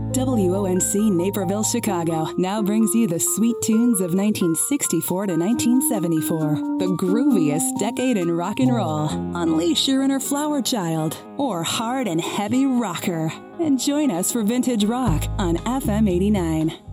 WONC Naperville, Chicago now brings you the sweet tunes of 1964 to 1974. The grooviest decade in rock and roll. Unleash your inner flower child or hard and heavy rocker. And join us for Vintage Rock on FM 89.